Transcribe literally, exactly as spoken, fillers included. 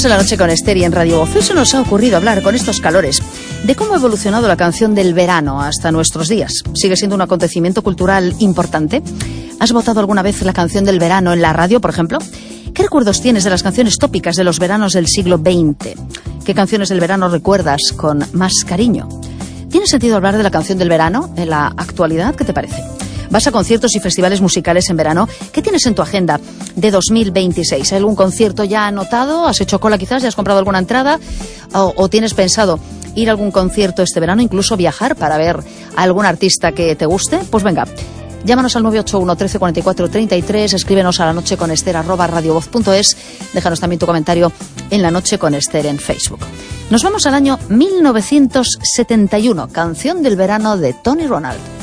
Estamos en la noche con Esther y en Radio Voz. Eso nos ha ocurrido hablar con estos calores de cómo ha evolucionado la canción del verano hasta nuestros días. ¿Sigue siendo un acontecimiento cultural importante? ¿Has votado alguna vez la canción del verano en la radio, por ejemplo? ¿Qué recuerdos tienes de las canciones tópicas de los veranos del siglo veinte? ¿Qué canciones del verano recuerdas con más cariño? ¿Tiene sentido hablar de la canción del verano en la actualidad? ¿Qué te parece? ¿Vas a conciertos y festivales musicales en verano? ¿Qué tienes en tu agenda de dos mil veintiséis? ¿Hay algún concierto ya anotado? ¿Has hecho cola quizás? ¿Ya has comprado alguna entrada? ¿O, o tienes pensado ir a algún concierto este verano? ¿Incluso viajar para ver a algún artista que te guste? Pues venga, llámanos al nueve ocho uno, trece, cuarenta y cuatro, treinta y tres, escríbenos a la noche con Esther arroba radiovoz punto es, déjanos también tu comentario en La Noche con Esther en Facebook. Nos vamos al año mil novecientos setenta y uno, canción del verano de Tony Ronald.